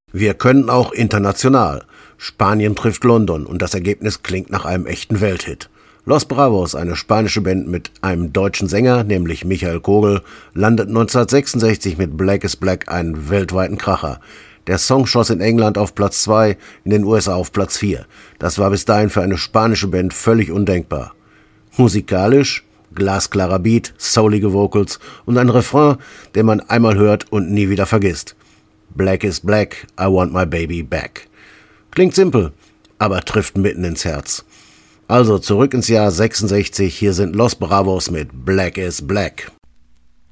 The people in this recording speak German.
Wir können auch international. Spanien trifft London und das Ergebnis klingt nach einem echten Welthit. Los Bravos, eine spanische Band mit einem deutschen Sänger, nämlich Michael Kogel, landet 1966 mit Black is Black einen weltweiten Kracher. Der Song schoss in England auf Platz 2, in den USA auf Platz 4. Das war bis dahin für eine spanische Band völlig undenkbar. Musikalisch glasklarer Beat, soulige Vocals und ein Refrain, den man einmal hört und nie wieder vergisst. Black is Black, I want my baby back. Klingt simpel, aber trifft mitten ins Herz. Also zurück ins Jahr 66, hier sind Los Bravos mit Black is Black.